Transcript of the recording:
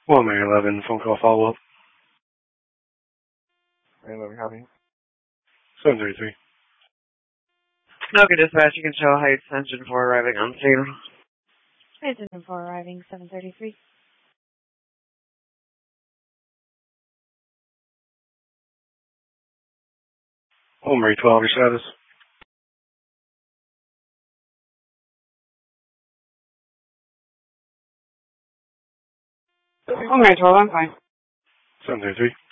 Well, May 11, phone call follow-up. May 11, copy. 733. Okay, dispatch, you can show Heights Engine 4 arriving on scene. Heights Engine 4 arriving, 733. Well, May 12, your status. Oh, May 12, I'm fine. 733.